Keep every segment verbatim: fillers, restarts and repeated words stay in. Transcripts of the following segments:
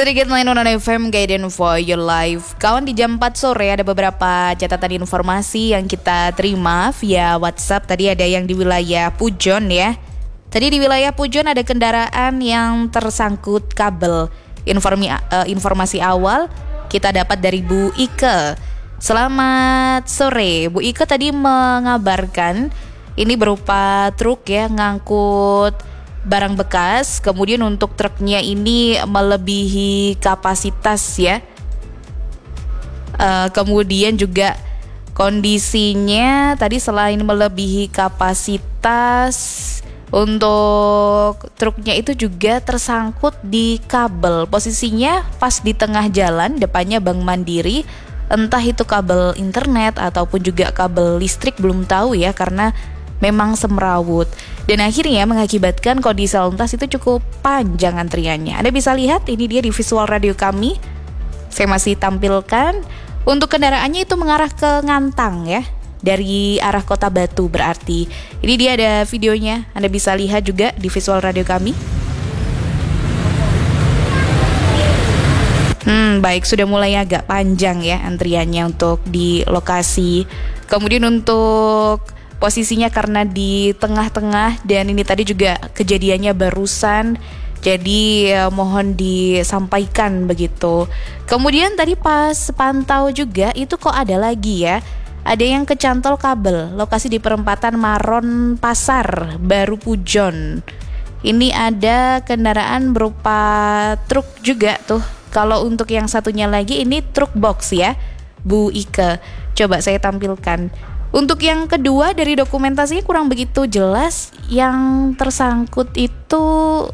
Sedikit main on F M Guidance for Your Life. Kawan, di jam empat sore ada beberapa catatan informasi yang kita terima via WhatsApp. Tadi ada yang di wilayah Pujon ya. Tadi di wilayah Pujon ada kendaraan yang tersangkut kabel. Informi, uh, informasi awal kita dapat dari Bu Ike. Selamat sore. Bu Ike tadi mengabarkan ini berupa truk ya, ngangkut barang bekas, kemudian untuk truknya ini melebihi kapasitas ya. Uh, kemudian juga kondisinya tadi selain melebihi kapasitas, untuk truknya itu juga tersangkut di kabel. Posisinya pas di tengah jalan, depannya Bank Mandiri. Entah itu kabel internet ataupun juga kabel listrik, belum tahu ya, karena memang semrawut. Dan akhirnya mengakibatkan kondisi lalu lintas itu cukup panjang antriannya. Anda bisa lihat ini dia di visual radio kami. Saya masih tampilkan. Untuk kendaraannya itu mengarah ke Ngantang ya, dari arah Kota Batu berarti. Ini dia ada videonya. Anda bisa lihat juga di visual radio kami. Hmm, baik, sudah mulai agak panjang ya antriannya untuk di lokasi. Kemudian untuk posisinya karena di tengah-tengah, dan ini tadi juga kejadiannya barusan, jadi eh, mohon disampaikan begitu. Kemudian tadi pas pantau juga itu kok ada lagi ya, ada yang kecantol kabel, lokasi di perempatan Maron Pasar Baru Pujon. Ini ada kendaraan berupa truk juga tuh. Kalau untuk yang satunya lagi ini truk box ya, Bu Ike. Coba saya tampilkan. Untuk yang kedua dari dokumentasinya kurang begitu jelas. Yang tersangkut itu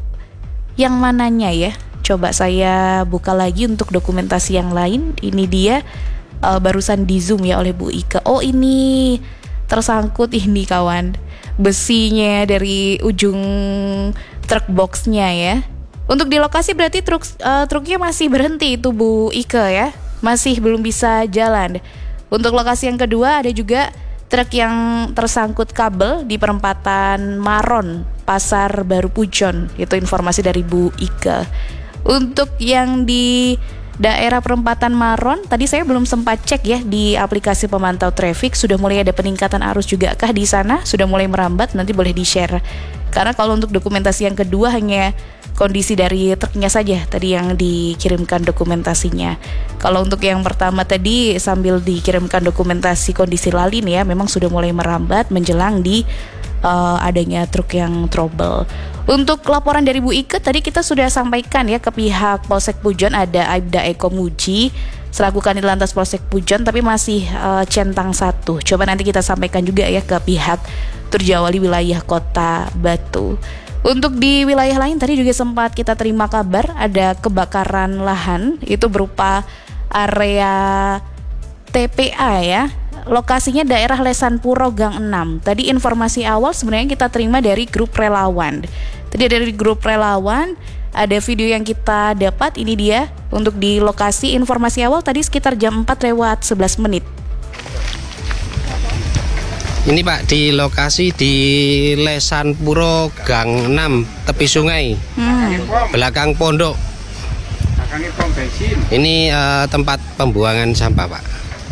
yang mananya ya? Coba saya buka lagi untuk dokumentasi yang lain. Ini dia uh, barusan di zoom ya oleh Bu Ike. Oh, ini tersangkut ini kawan, besinya dari ujung truk boxnya ya. Untuk di lokasi berarti truk uh, truknya masih berhenti itu Bu Ike ya, masih belum bisa jalan. Untuk lokasi yang kedua ada juga truk yang tersangkut kabel di perempatan Maron Pasar Baru Pujon. Itu informasi dari Bu Ike. Untuk yang di daerah perempatan Maron, tadi saya belum sempat cek ya di aplikasi pemantau traffic, sudah mulai ada peningkatan arus juga kah di sana? Sudah mulai merambat? Nanti boleh di-share. Karena kalau untuk dokumentasi yang kedua hanya kondisi dari truknya saja tadi yang dikirimkan dokumentasinya. Kalau untuk yang pertama tadi sambil dikirimkan dokumentasi kondisi lalin ya, memang sudah mulai merambat menjelang di uh, adanya truk yang trouble. Untuk laporan dari Bu Ike tadi kita sudah sampaikan ya ke pihak Polsek Pujon, ada Aibda Eko Muji selaku Kanit Lantas Polsek Pujon, tapi masih uh, centang satu. Coba nanti kita sampaikan juga ya ke pihak Turjawali wilayah Kota Batu. Untuk di wilayah lain tadi juga sempat kita terima kabar ada kebakaran lahan, itu berupa area T P A ya. Lokasinya daerah Lesan Puro Gang enam. Tadi informasi awal sebenarnya kita terima dari grup relawan. Tadi dari grup relawan ada video yang kita dapat, ini dia untuk di lokasi. Informasi awal tadi sekitar jam empat lewat sebelas menit. Ini Pak, di lokasi di Lesan Puro Gang enam, tepi sungai, hmm. belakang pondok. Ini uh, tempat pembuangan sampah Pak.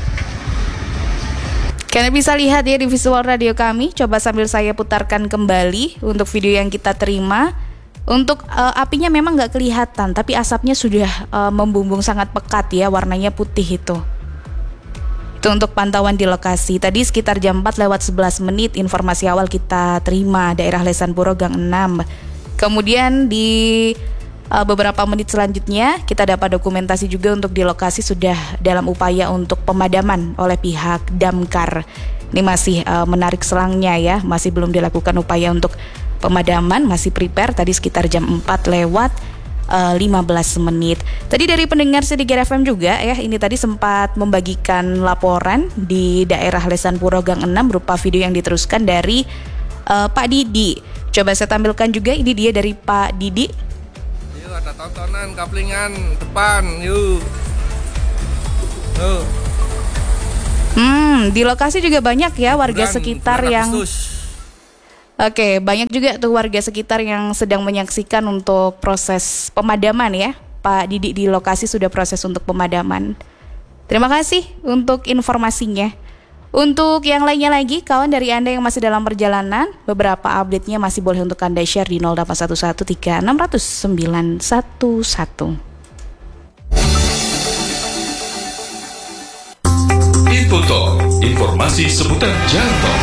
Kalian bisa lihat ya di visual radio kami. Coba sambil saya putarkan kembali untuk video yang kita terima. Untuk uh, apinya memang nggak kelihatan, tapi asapnya sudah uh, membumbung sangat pekat ya, warnanya putih itu. Itu untuk pantauan di lokasi. Tadi sekitar jam empat lewat sebelas menit informasi awal kita terima daerah Lesan Puro Gang enam. Kemudian di uh, beberapa menit selanjutnya kita dapat dokumentasi juga untuk di lokasi sudah dalam upaya untuk pemadaman oleh pihak Damkar. Ini masih uh, menarik selangnya ya, masih belum dilakukan upaya untuk pemadaman, masih prepare. Tadi sekitar jam empat lewat lima belas menit. Tadi dari pendengar Sedikit F M juga ya, ini tadi sempat membagikan laporan di daerah Lesan Puro Gang enam berupa video yang diteruskan dari uh, Pak Didi. Coba saya tampilkan juga, ini dia dari Pak Didi. Yuk, ada tontonan kaplingan depan, yuk. Yuk. Hmm, di lokasi juga banyak ya warga bulan, sekitar bulan yang Oke, banyak juga tuh warga sekitar yang sedang menyaksikan untuk proses pemadaman ya. Pak Didik di lokasi sudah proses untuk pemadaman. Terima kasih untuk informasinya. Untuk yang lainnya lagi, kawan dari Anda yang masih dalam perjalanan, beberapa update-nya masih boleh untuk Anda share di nol delapan satu satu tiga enam nol nol sembilan satu satu. Info Talk, informasi seputar jalan tol.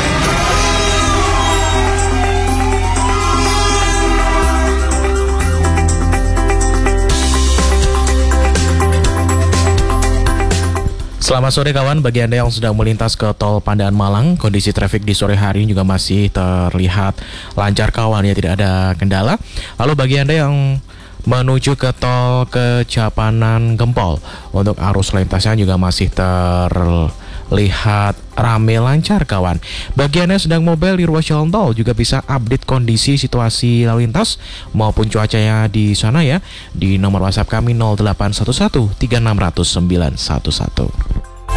Selamat sore kawan, bagi Anda yang sedang melintas ke tol Pandaan Malang, kondisi trafik di sore hari juga masih terlihat lancar kawan, ya tidak ada kendala. Lalu bagi Anda yang menuju ke tol Kejapanan Gempol, untuk arus lintasnya juga masih terlihat rame lancar kawan. Bagi Anda yang sedang mobile di ruas jalan tol juga bisa update kondisi situasi lalu lintas maupun cuacanya di sana ya, di nomor WhatsApp kami nol delapan satu satu tiga enam nol nol sembilan satu satu.